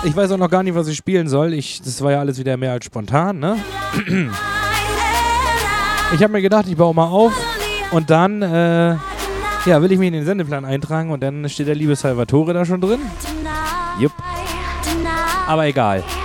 Ich weiß auch noch gar nicht, was ich spielen soll. Das war ja alles wieder mehr als spontan, ne? Ich habe mir gedacht, ich baue mal auf und dann will ich mich in den Sendeplan eintragen und dann steht der liebe Salvatore da schon drin. Jupp. Aber egal.